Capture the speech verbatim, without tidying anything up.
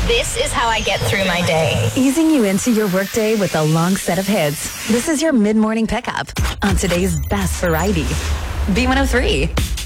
This is how I get through my day. Easing you into your workday with a long set of hits. This is your mid-morning pickup on today's best variety. B one oh three.